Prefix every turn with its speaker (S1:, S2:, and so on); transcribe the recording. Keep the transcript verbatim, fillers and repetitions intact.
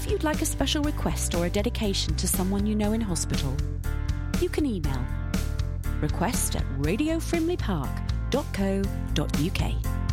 S1: If you'd like a special request or a dedication to someone you know in hospital, you can email request at radio frimley park dot co dot uk.